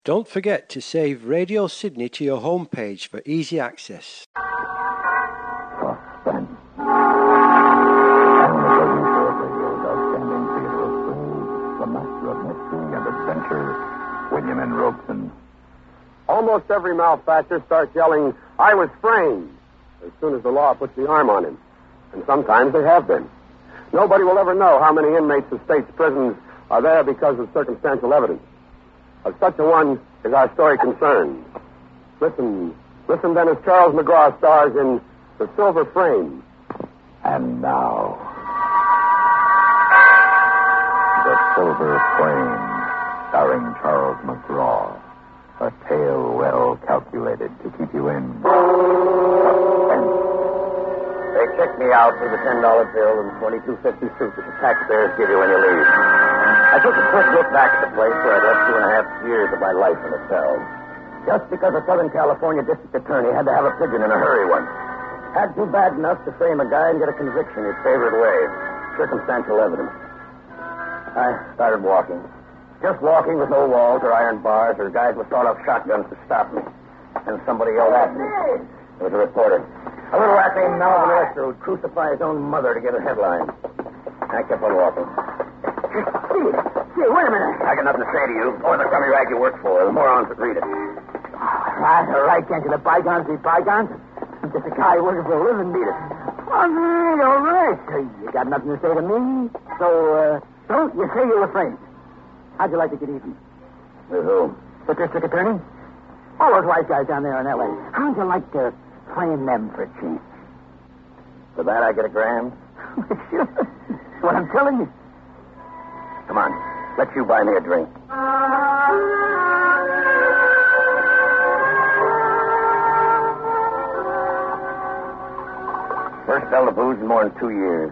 Don't forget to save Radio Sydney to your homepage for easy access. Suspense. And the producer of radio's outstanding theater of thrills, the master of mystery and adventure, William N. Robeson. Almost every malefactor starts yelling, "I was framed," as soon as the law puts the arm on him. And sometimes they have been. Nobody will ever know how many inmates of state's prisons are there because of circumstantial evidence. Of such a one is our story concerned. Listen then as Charles McGraw stars in The Silver Frame. And now, The Silver Frame, starring Charles McGraw. A tale well calculated to keep you in suspense. They checked me out with a $10 bill and $22.50 suit that the taxpayers give you when you leave. I took a quick look back at the place where I'd left 2.5 years of my life in a cell. Just because a Southern California district attorney had to have a pigeon in a hurry once. Had to bad enough to frame a guy and get a conviction his favorite way. Circumstantial evidence. I started walking. Just walking with no walls or iron bars or guys with sawed-off shotguns to stop me. And somebody yelled at me. It was a reporter. A little rat named Melvin Oyster who'd crucify his own mother to get a headline. I kept on walking. Hey, wait a minute. I got nothing to say to you, or the crummy rag you work for, the morons that read it. All right, can't you let bygones be bygones? I'm just a guy working for a living, beat it. All right. You got nothing to say to me? So you say you were framed. How'd you like to get even? With who? The district attorney? All those white guys down there in L.A. How'd you like to frame them for a change? For that I get $1,000? Sure. What I'm telling you. Come on, let you buy me a drink. First bell of booze in more than 2 years.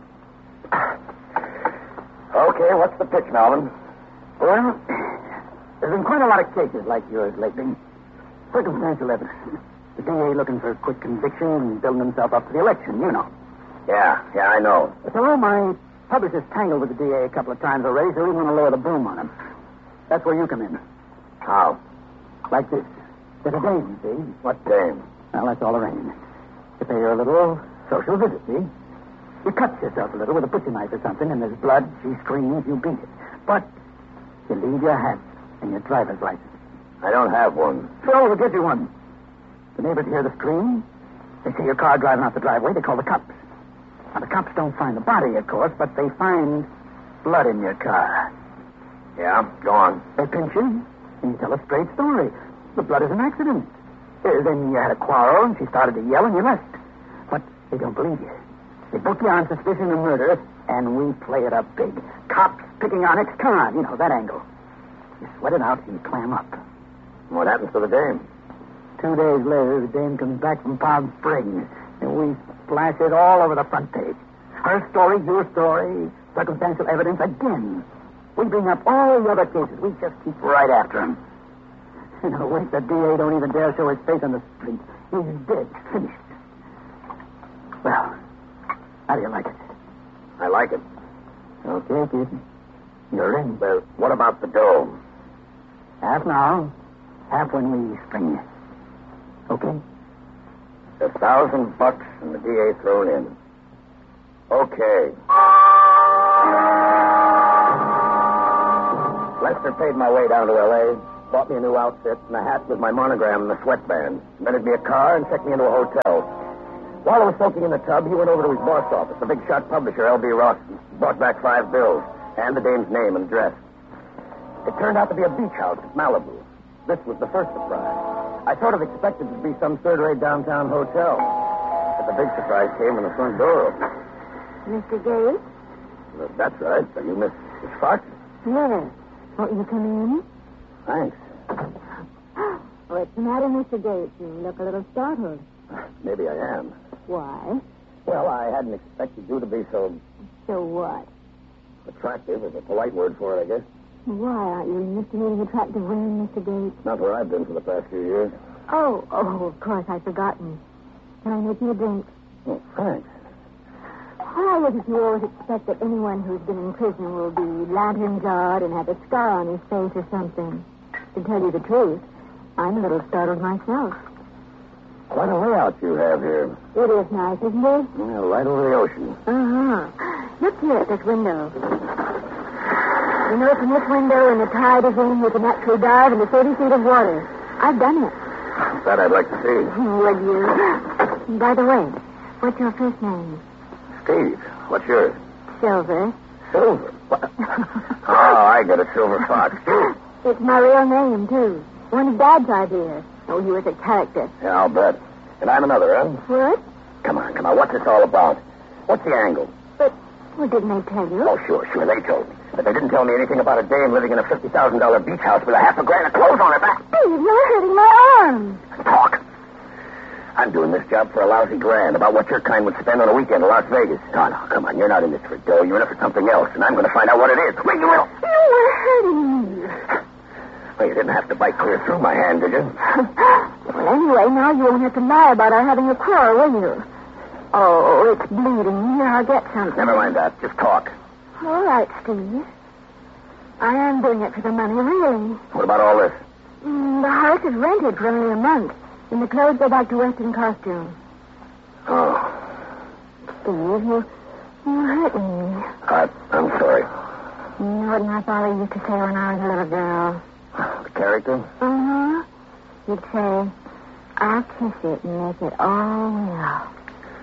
Okay, what's the pitch, Melvin? Well, there's been quite a lot of cases like yours lately. Circumstantial evidence. The DA looking for a quick conviction and building himself up for the election, you know. Yeah, I know. So my publisher's tangled with the DA a couple of times already, so we want to lower the boom on him. That's where you come in. How? Like this. There's a dame, see? What dame? Well, that's all arranged. You pay her a little social visit, see? You cut yourself a little with a butcher knife or something, and there's blood, she screams, you beat it. But you leave your hat and your driver's license. I don't have one. So we'll get you one. The neighbors hear the scream. They see your car driving out the driveway. They call the cops. Now, the cops don't find the body, of course, but they find blood in your car. Yeah, go on. They pinch you, and you tell a straight story. The blood is an accident. Then you had a quarrel, and she started to yell, and you left. But they don't believe you. They book you on suspicion of murder, and we play it up big. Cops picking on ex-con, you know, that angle. You sweat it out, and you clam up. What happens to the dame? 2 days later, the dame comes back from Palm Springs, and we splash it all over the front page. Her story, your story, circumstantial evidence again. We bring up all the other cases. We just keep right after him. In a week, the DA don't even dare show his face on the street. He's dead, finished. Well, how do you like it? I like it. Okay, kid. You're in. Well, what about the dough? Half now, half when we spring you. Okay? $1,000 and the DA thrown in. Okay. Lester paid my way down to L.A., bought me a new outfit and a hat with my monogram and a sweatband, rented me a car and checked me into a hotel. While I was soaking in the tub, he went over to his boss office, the big shot publisher, L.B. Ross, brought back 5 bills and the dame's name and address. It turned out to be a beach house at Malibu. This was the first surprise. I sort of expected it to be some third-rate downtown hotel. But the big surprise came when the front door opened. Mr. Gates? That's right. Are you Miss Fox? Yes. Won't you come in? Thanks. What's the matter, Mr. Gates? You look a little startled. Maybe I am. Why? Well, I hadn't expected you to be so So what? attractive, is a polite word for it, I guess. Why aren't you in Mr. Meeting attractive women, Mr. Gates? Not where I've been for the past few years. Oh, of course, I'd forgotten. Can I make you a drink? Oh, thanks. Why is it you always expect that anyone who's been in prison will be lantern-jawed and have a scar on his face or something? To tell you the truth, I'm a little startled myself. Quite a layout you have here. It is nice, isn't it? Yeah, right over the ocean. Uh-huh. Look here at this window. You know, from this window, when the tide is in, you can actually dive into 30 feet of water. I've done it. That I'd like to see. Would you? By the way, what's your first name? Steve, what's yours? Silver. Silver? What? Oh, I got a silver fox, too. It's my real name, too. One of Dad's ideas. Oh, he was a character. Yeah, I'll bet. And I'm another, huh? What? Come on. What's this all about? What's the angle? But, well, didn't they tell you? Oh, sure. They told me. But they didn't tell me anything about a dame living in a $50,000 beach house with $1,000 of clothes on her back. Steve, you're hurting my arm. Talk. I'm doing this job for a lousy grand, about what your kind would spend on a weekend in Las Vegas. No, come on. You're not in this for dough. You're in it for something else, and I'm going to find out what it is. Wait, you will. You were hurting me. Well, you didn't have to bite clear through my hand, did you? Well, anyway, now you won't have to lie about our having a quarrel, will you? Oh, it's bleeding. Here, I'll get something. Never mind that. Just talk. All right, Steve. I am doing it for the money, really. What about all this? The house is rented for only a month, and the clothes go back to Western costume. Oh. Steve, you hurting me. I'm sorry. You know what my father used to say when I was a little girl? The character? Uh-huh. He'd say, I'll kiss it and make it all well.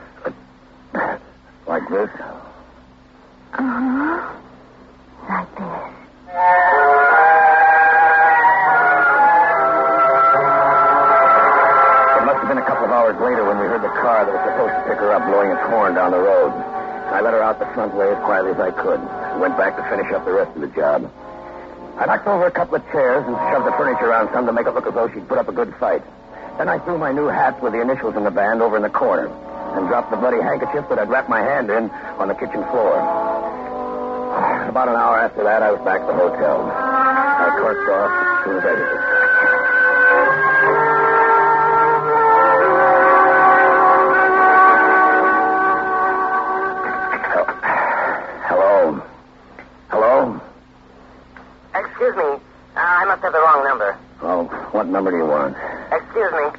Like this? Uh-huh. Like this. It must have been a couple of hours later when we heard the car that was supposed to pick her up blowing its horn down the road. I let her out the front way as quietly as I could and went back to finish up the rest of the job. I knocked over a couple of chairs and shoved the furniture around some to make it look as though she'd put up a good fight. Then I threw my new hat with the initials in the band over in the corner and dropped the bloody handkerchief that I'd wrapped my hand in on the kitchen floor. About an hour after that, I was back at the hotel. I corked off as soon as I did it. Hello? Excuse me. I must have the wrong number. Oh, what number do you want? Excuse me.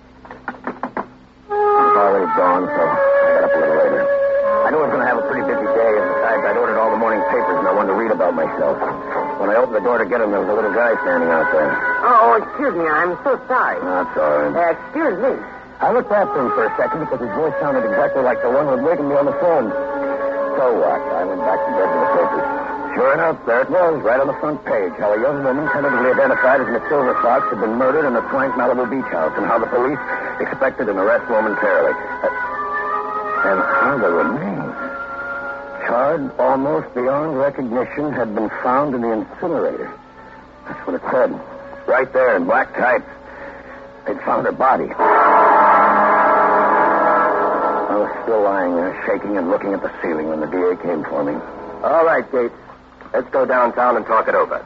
It's already gone, so I got up a little later. I knew I was going to have a pretty busy day, and besides, I'd ordered all the morning papers, and I wanted to read about myself. When I opened the door to get them, there was a little guy standing out there. Oh, excuse me. I'm so sorry. That's all right. Excuse me. I looked after him for a second because his voice sounded exactly like the one who had wakened me on the phone. So what? I went back to bed with the papers. Sure enough, there it was, right on the front page, how a young woman tentatively identified as Miss Silver Fox had been murdered in a Frank Malibu beach house, and how the police expected an arrest momentarily. And how the remains, charred almost beyond recognition, had been found in the incinerator. That's what it said. Right there in black type. They'd found her body. I was still lying there, shaking and looking at the ceiling when the DA came for me. All right, Gates. Let's go downtown and talk it over.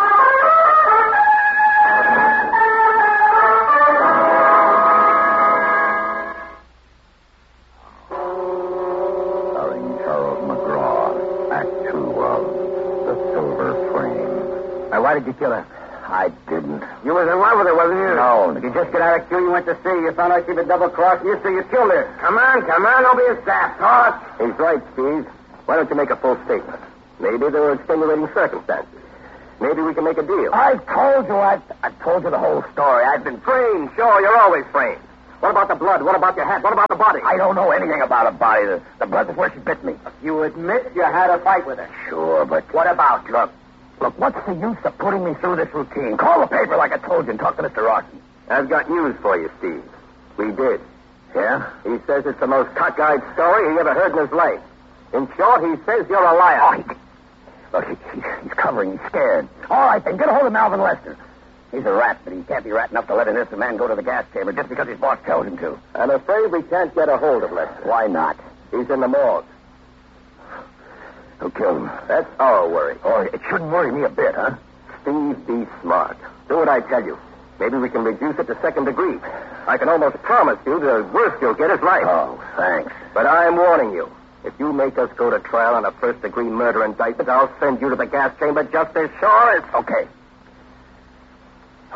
Starring Charles McGraw, Act 2 of The Silver Frame. Now, why did you kill her? I didn't. You was in love with her, wasn't you? No. Did you just get out of queue? You went to see. You found out she was double-crossing you, so you killed her. Come on. Don't be a sap. Talk. He's right, Steve. Why don't you make a full statement? Maybe there were extenuating circumstances. Maybe we can make a deal. I've told you the whole story. I've been Framed. Sure, you're always framed. What about the blood? What about your hat? What about the body? I don't know anything about a body. The blood was where she bit me. You admit you had a fight with her. Sure, but What about? Look, what's the use of putting me through this routine? Call the paper like I told you and talk to Mr. Rawson. I've got news for you, Steve. We did. Yeah? He says it's the most cockeyed story he ever heard in his life. In short, he says you're a liar. Look, he's covering. He's scared. All right, then, get a hold of Malvin Lester. He's a rat, but he can't be rat enough to let an innocent man go to the gas chamber just because his boss tells him to. I'm afraid we can't get a hold of Lester. Why not? He's in the morgue. Who killed him? That's our worry. Oh, it shouldn't worry me a bit, huh? Steve, be smart. Do what I tell you. Maybe we can reduce it to second degree. I can almost promise you the worst you'll get is life. Oh, thanks. But I'm warning you. If you make us go to trial on a first-degree murder indictment, I'll send you to the gas chamber just as sure as... Okay.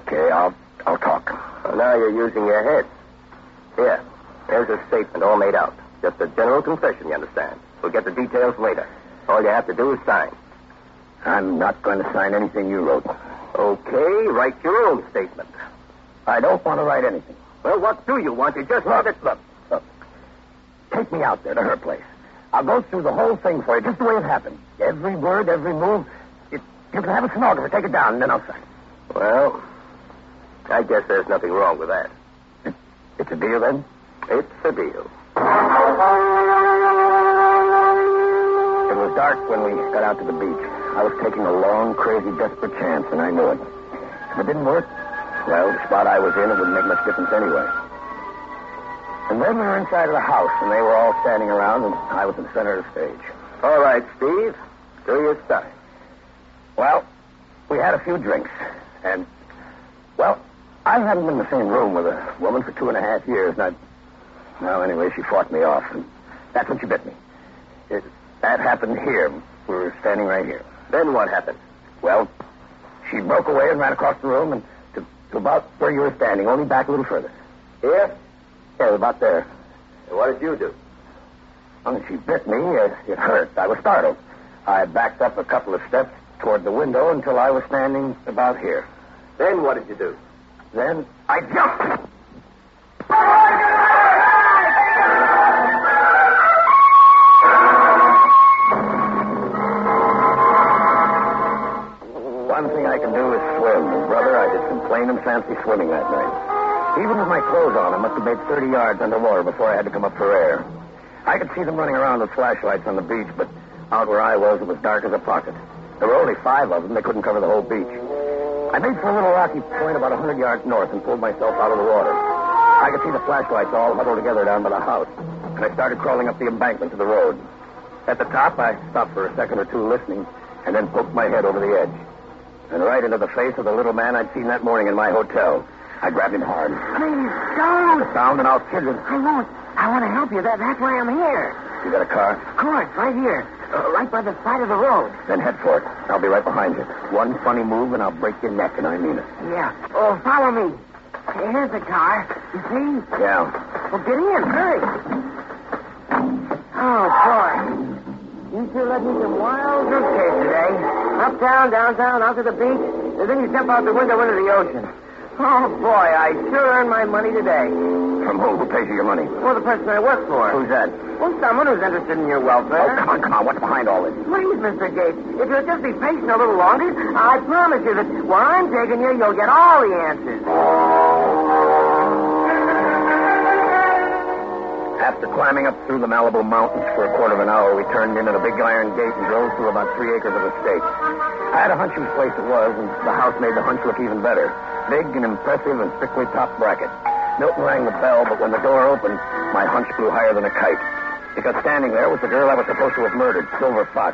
Okay, I'll talk. Well, now you're using your head. Here, there's a statement all made out. Just a general confession, you understand. We'll get the details later. All you have to do is sign. I'm not going to sign anything you wrote. Okay, write your own statement. I don't want to write anything. Well, what do you want? You just want it. Look. Take me out there to her place. I'll go through the whole thing for you, just the way it happened. Every word, every move. You can have a stenographer take it down, and then I'll sign. Well, I guess there's nothing wrong with that. It's a deal, then? It's a deal. It was dark when we got out to the beach. I was taking a long, crazy, desperate chance, and I knew it. If it didn't work, well, the spot I was in, it wouldn't make much difference anyway. And then we were inside of the house, and they were all standing around, and I was in the center of the stage. All right, Steve. Do your stuff. Well, we had a few drinks, and, well, I hadn't been in the same room with a woman for 2.5 years, and anyway, she fought me off, and that's when she bit me. That happened here. We were standing right here. Then what happened? Well, she broke away and ran across the room and to about where you were standing, only back a little further. Here? Yeah, about there. And what did you do? When she bit me, it hurt. I was startled. I backed up a couple of steps toward the window until I was standing about here. Then what did you do? Then I jumped. One thing I can do is swim. And, brother, I did some plain and fancy swimming that night. Even with my clothes on, I must have made 30 yards underwater before I had to come up for air. I could see them running around with flashlights on the beach, but out where I was, it was dark as a pocket. There were only 5 of them. They couldn't cover the whole beach. I made for a little rocky point about 100 yards north and pulled myself out of the water. I could see the flashlights all huddled together down by the house, and I started crawling up the embankment to the road. At the top, I stopped for a second or two listening, and then poked my head over the edge. And right into the face of the little man I'd seen that morning in my hotel. I grabbed him hard. Please, don't. Sound and I'll kill you. I won't. I want to help you. That's why I'm here. You got a car? Of course, right here. Right by the side of the road. Then head for it. I'll be right behind you. One funny move and I'll break your neck, and I mean it. Yeah. Oh, follow me. Here's the car. You see? Yeah. Well, get in. Hurry. Oh, boy. You sure let me some wild goose chase today. Uptown, downtown, out to the beach, and then you step out the window into the ocean. Oh, boy, I sure earned my money today. From who? Who pays you your money? Well, the person I work for. Who's that? Well, someone who's interested in your welfare. Oh, come on. What's behind all this? Please, Mr. Gates, if you'll just be patient a little longer, I promise you that where I'm taking you, you'll get all the answers. After climbing up through the Malibu Mountains for a quarter of an hour, we turned in at a big iron gate and drove through about 3 acres of estate. I had a hunch whose place it was, and the house made the hunch look even better. Big and impressive and strictly top bracket. Milton rang the bell, but when the door opened, my hunch flew higher than a kite. Because standing there was the girl I was supposed to have murdered, Silver Fox.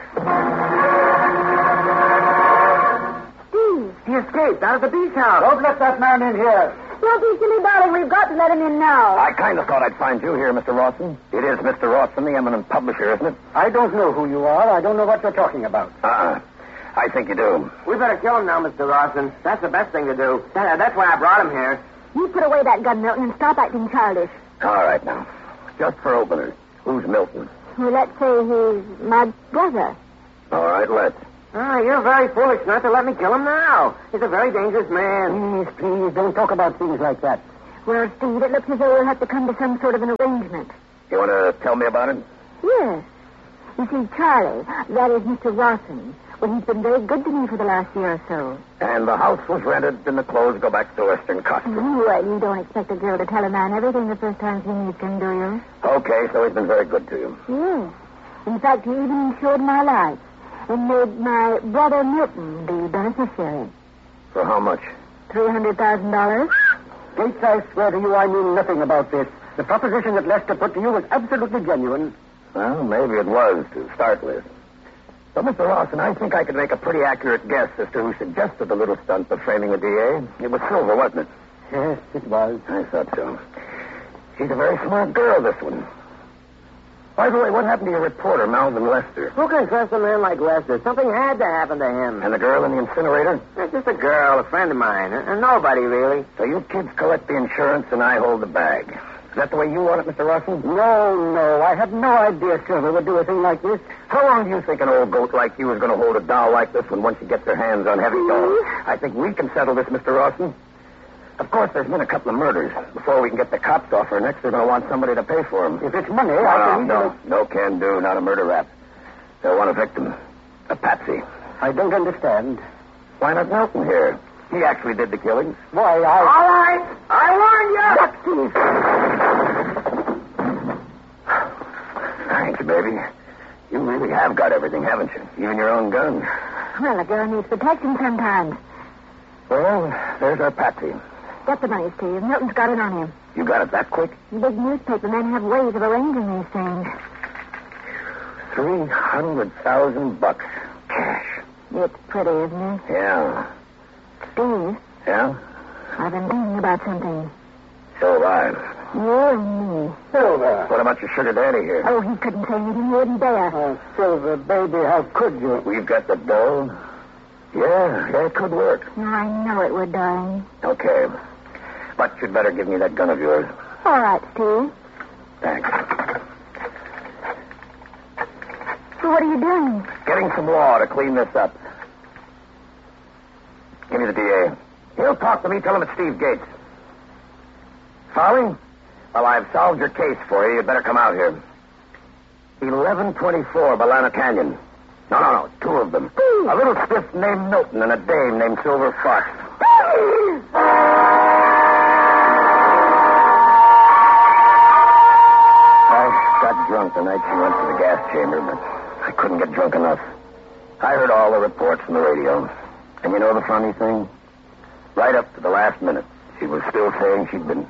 Steve, he escaped out of the beach house. Don't let that man in here. Don't be silly, darling. We've got to let him in now. I kind of thought I'd find you here, Mr. Rawson. It is Mr. Rawson, the eminent publisher, isn't it? I don't know who you are. I don't know what you're talking about. I think you do. We better kill him now, Mr. Rawson. That's the best thing to do. That's why I brought him here. You put away that gun, Milton, and stop acting childish. All right, now. Just for openers. Who's Milton? Well, let's say he's my brother. All right, let's. You're very foolish not to let me kill him now. He's a very dangerous man. Please, please, don't talk about things like that. Well, Steve, it looks as though we'll have to come to some sort of an arrangement. You want to tell me about it? Yes. You see, Charlie, that is Mr. Rawson. Well, he's been very good to me for the last year or so. And the house was rented and the clothes go back to the Western costume. You don't expect a girl to tell a man everything the first time she meets him, do you? Okay, so he's been very good to you. Yes. In fact, he even insured my life and made my brother Milton the beneficiary. For how much? $300,000. Gates, I swear to you, I knew nothing about this. The proposition that Lester put to you was absolutely genuine. Well, maybe it was to start with. But, Mr. Rawson, I think I could make a pretty accurate guess as to who suggested the little stunt of framing the DA. It was Silver, wasn't it? Yes, it was. I thought so. She's a very smart girl, this one. By the way, what happened to your reporter, Melvin Lester? Who can trust a man like Lester? Something had to happen to him. And the girl in the incinerator? It's just a girl, a friend of mine, and nobody really. So you kids collect the insurance and I hold the bag. Is that the way you want it, Mr. Russell? No. I had no idea Silver would do a thing like this. How long do you think an old goat like you is going to hold a doll like this one once she gets her hands on heavy dolls? I think we can settle this, Mr. Rawson. Of course, there's been a couple of murders. Before we can get the cops off her next, they're going to want somebody to pay for them. If it's money, I can... No can do. Not a murder rap. They'll want a victim. A patsy. I don't understand. Why not Nelson here? He actually did the killings. Why, All right. I warned you. Thanks, baby. You really have got everything, haven't you? Even your own gun. Well, a girl needs protection sometimes. Well, there's our patsy. Get the money, Steve. Milton's got it on him. You got it that quick? Big newspaper men have ways of arranging these things. $300,000 cash. It's pretty, isn't it? Yeah. Steve, Yeah? I've been thinking about something. So have I. You and me. Silver. What about your sugar daddy here? Oh, he couldn't say anything. He wouldn't dare. Oh, Silver, baby, how could you? We've got the dough. Yeah, it could work. No, I know it would, darling. Okay. But you'd better give me that gun of yours. All right, Steve. Thanks. So what are you doing? Getting some law to clean this up. Give me the DA. He'll talk to me. Tell him it's Steve Gates. Sorry? Well, I've solved your case for you. You'd better come out here. 1124 Balana Canyon. No. Two of them. A little stiff named Milton and a dame named Silver Fox. I got drunk the night she went to the gas chamber, but I couldn't get drunk enough. I heard all the reports from the radio. And you know the funny thing? Right up to the last minute, she was still saying she'd been